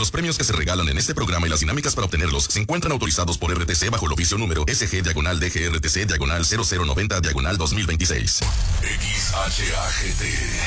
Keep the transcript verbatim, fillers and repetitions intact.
Los premios que se regalan en este programa y las dinámicas para obtenerlos se encuentran autorizados por R T C bajo el oficio número S G diagonal D G R T C diagonal cero cero noventa diagonal dos mil veintiséis. X H A G T